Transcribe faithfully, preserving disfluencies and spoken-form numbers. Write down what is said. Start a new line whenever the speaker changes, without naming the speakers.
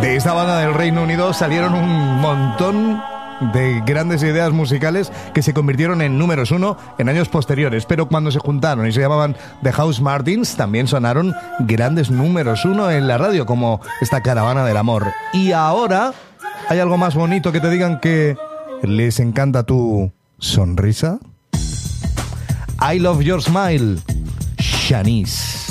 De esta banda del Reino Unido salieron un montón de grandes ideas musicales que se convirtieron en números uno en años posteriores, pero cuando se juntaron y se llamaban The House Martins, también sonaron grandes números uno en la radio, como esta Caravana del Amor. Y ahora, ¿hay algo más bonito que te digan que les encanta tu sonrisa? I Love Your Smile, Shanice.